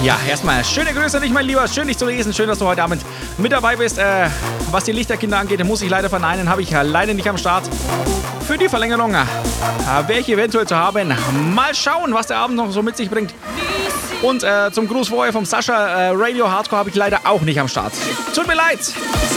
Ja, erstmal schöne Grüße an dich, mein Lieber. Schön, dich zu lesen. Schön, dass du heute Abend mit dabei bist. Was die Lichterkinder angeht, muss ich leider verneinen. Habe ich leider nicht am Start. Für die Verlängerung wäre ich eventuell zu haben. Mal schauen, was der Abend noch so mit sich bringt. Und zum Gruß vorher vom Sascha Radio Hardcore habe ich leider auch nicht am Start. Tut mir leid.